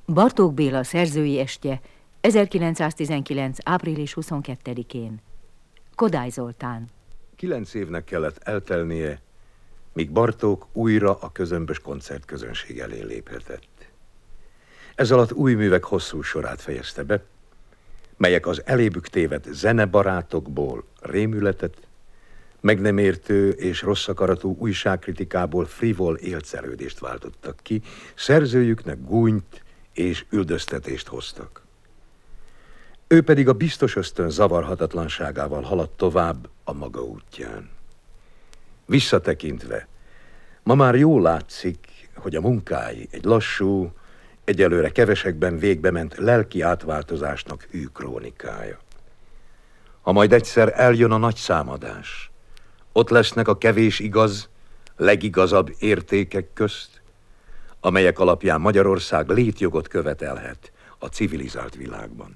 Bartók Béla szerzői estje 1919. április 22-én. Kodály Zoltán. 9 évnek kellett eltelnie, míg Bartók újra a közömbös koncertközönség elé léphetett. Ez alatt új művek hosszú sorát fejezte be, melyek az elébük tévedt zenebarátokból rémületet, meg nem értő és rossz akaratú újságkritikából frivol élcelődést váltottak ki, szerzőjüknek gúnyt és üldöztetést hoztak. Ő pedig a biztos ösztön zavarhatatlanságával haladt tovább a maga útján. Visszatekintve, ma már jól látszik, hogy a munkái egy lassú, egyelőre kevesekben végbement lelki átváltozásnak hű krónikája. Ha majd egyszer eljön a nagy számadás, ott lesznek a kevés igaz, legigazabb értékek közt, amelyek alapján Magyarország létjogot követelhet a civilizált világban.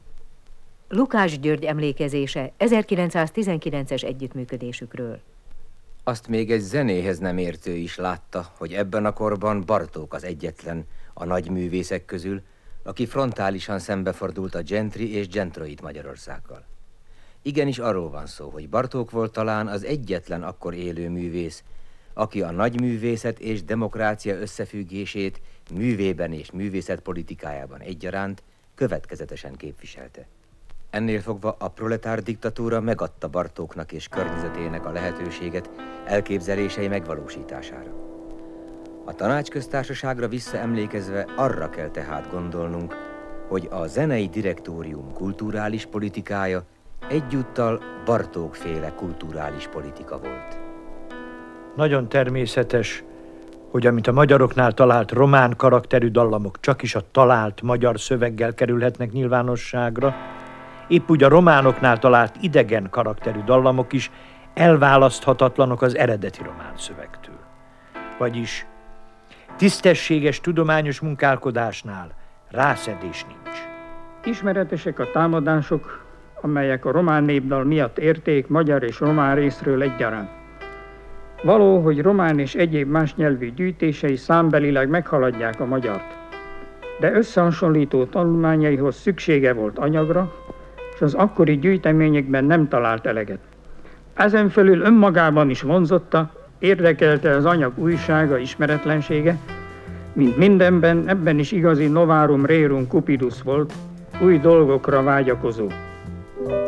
Lukács György emlékezése 1919-es együttműködésükről. Azt még egy zenéhez nem értő is látta, hogy ebben a korban Bartók az egyetlen a nagy művészek közül, aki frontálisan szembefordult a gentry és gentroid Magyarországgal. Igenis arról van szó, hogy Bartók volt talán az egyetlen akkor élő művész, aki a nagy művészet és demokrácia összefüggését művében és művészetpolitikájában egyaránt következetesen képviselte. Ennél fogva a proletár diktatúra megadta Bartóknak és környezetének a lehetőséget elképzelései megvalósítására. A Tanácsköztársaságra visszaemlékezve arra kell tehát gondolnunk, hogy a zenei direktórium kulturális politikája egyúttal Bartók-féle kulturális politika volt. Nagyon természetes, hogy amit a magyaroknál talált román karakterű dallamok csakis a talált magyar szöveggel kerülhetnek nyilvánosságra, épp úgy a románoknál talált idegen karakterű dallamok is elválaszthatatlanok az eredeti román szövegtől. Vagyis tisztességes tudományos munkálkodásnál rászedés nincs. Ismeretesek a támadások, amelyek a román népdal miatt érték magyar és román részről egyaránt. Való, hogy román és egyéb más nyelvű gyűjtései számbelileg meghaladják a magyart, de összehasonlító tanulmányaihoz szüksége volt anyagra, és az akkori gyűjteményekben nem talált eleget. Ezen felül önmagában is vonzotta, érdekelte az anyag újsága, ismeretlensége, mint mindenben, ebben is igazi novarum rerum cupidus volt, új dolgokra vágyakozó.